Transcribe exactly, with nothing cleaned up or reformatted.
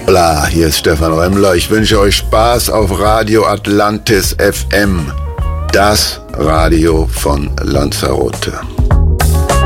Hoppla, hier ist Stefan Remmler. Ich wünsche euch Spaß auf Radio Atlantis F M, das Radio von Lanzarote.